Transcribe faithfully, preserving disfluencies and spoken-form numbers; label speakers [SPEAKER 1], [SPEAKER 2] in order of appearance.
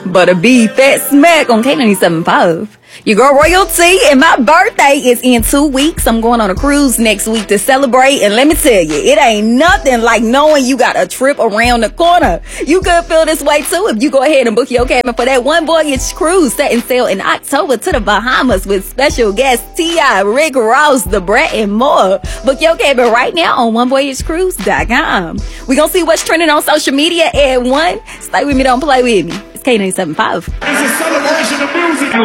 [SPEAKER 1] Butter beef, fat smack on K ninety-seven point five. Your girl Royalty, and my birthday is in two weeks. I'm going on a cruise next week to celebrate, and let me tell you, it ain't nothing like knowing you got a trip around the corner. You could feel this way too if you go ahead and book your cabin for that one voyage cruise setting sail in October to the Bahamas with special guests T I, Rick Ross, The Brat, and more. Book your cabin right now on one voyage cruise dot com. We gonna see what's trending on social media at one. Stay with me, don't play with me. It's K ninety-seven point five.
[SPEAKER 2] It's a celebration of music.